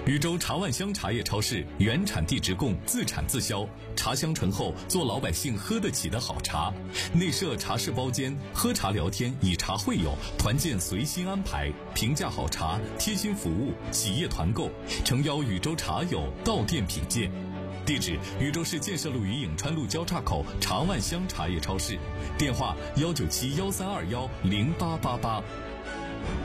禹州茶万乡茶叶超市原产地直供，自产自销，茶香醇厚，做老百姓喝得起的好茶。内设茶室包间，喝茶聊天，以茶会友，团建随心安排，平价好茶，贴心服务，企业团购，诚邀禹州茶友到店品鉴。地址：禹州市建设路与颍川路交叉口茶万乡茶叶超市，电话：19713210888。